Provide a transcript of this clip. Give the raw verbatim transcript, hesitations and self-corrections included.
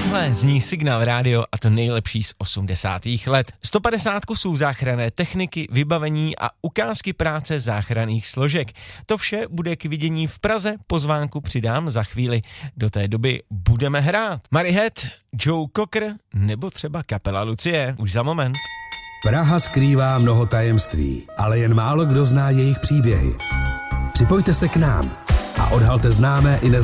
Takhle zní Signál rádio a to nejlepší z osmdesátých let. sto padesát kusů záchranné techniky, vybavení a ukázky práce záchranných složek. To vše bude k vidění v Praze, pozvánku přidám za chvíli. Do té doby budeme hrát. Mary Head, Joe Cocker nebo třeba kapela Lucie. Už za moment. Praha skrývá mnoho tajemství, ale jen málo kdo zná jejich příběhy. Připojte se k nám a odhalte známé i neznámé